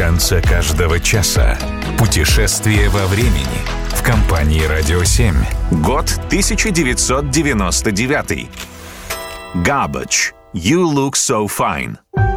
конце каждого часа. Путешествие во времени в компании «Радио 7». Год 1999. Garbage. You look so fine.